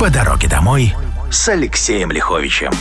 По дороге домой с Алексеем Лиховичем.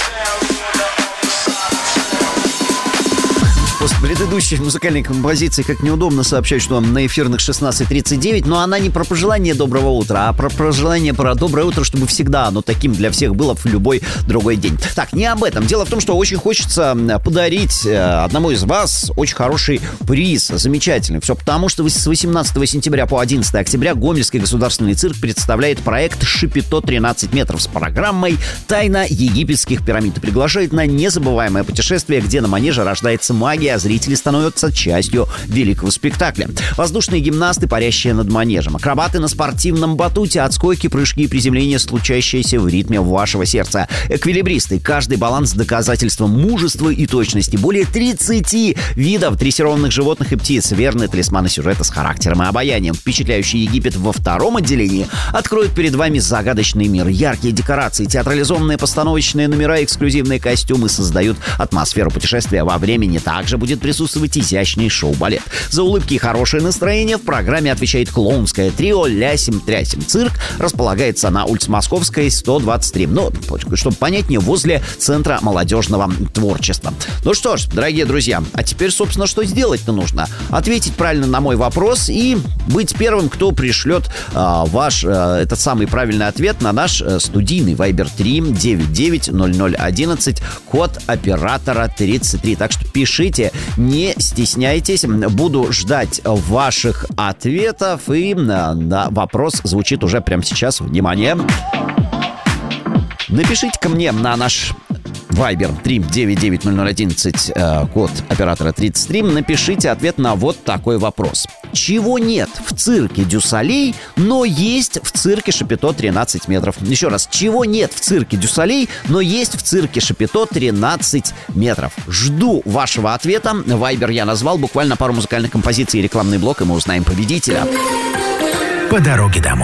После предыдущей музыкальной композиции как неудобно сообщать, что на эфирных 16:39, но она не про пожелание доброго утра, а про пожелание про доброе утро, чтобы всегда оно таким для всех было в любой другой день. Так, не об этом. Дело в том, что очень хочется подарить одному из вас очень хороший приз. Замечательный. Все потому, что с 18 сентября по 11 октября Гомельский государственный цирк представляет проект «Шапито 13 метров» с программой «Тайна египетских пирамид» и приглашает на незабываемое путешествие, где на манеже рождается магия, а зрители становятся частью великого спектакля. Воздушные гимнасты, парящие над манежем, акробаты на спортивном батуте, отскоки, прыжки и приземления, случающиеся в ритме вашего сердца. Эквилибристы, каждый баланс доказательством мужества и точности. Более 30 видов дрессированных животных и птиц. Верные талисманы сюжета с характером и обаянием. Впечатляющий Египет во втором отделении откроет перед вами загадочный мир. Яркие декорации, театрализованные постановочные номера, эксклюзивные костюмы создают атмосферу путешествия во времени. Также будет присутствовать изящный шоу-балет. За улыбки и хорошее настроение в программе отвечает клоунское трио «Лясим-трясим». Цирк располагается на улице Московской, 123. Ну, чтобы понятнее, возле Центра молодежного творчества. Ну что ж, дорогие друзья, а теперь, собственно, что сделать-то нужно? Ответить правильно на мой вопрос и быть первым, кто пришлет ваш этот самый правильный ответ на наш студийный Viber 3 990011, код оператора 33. Так что пишите, не стесняйтесь, буду ждать ваших ответов. И вопрос звучит уже прямо сейчас. Внимание! Напишите ко мне на наш Viber 3990011, код оператора 33. Напишите ответ на вот такой вопрос. Чего нет в цирке Дю Солей, но есть в цирке Шапито 13 метров? Еще раз, чего нет в цирке Дю Солей, но есть в цирке Шапито 13 метров? Жду вашего ответа. Viber я назвал, буквально пару музыкальных композиций и рекламный блок, и мы узнаем победителя. По дороге домой.